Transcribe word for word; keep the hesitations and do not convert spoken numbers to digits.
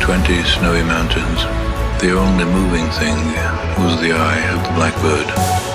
twenty snowy mountains, the only moving thing was the eye of the blackbird.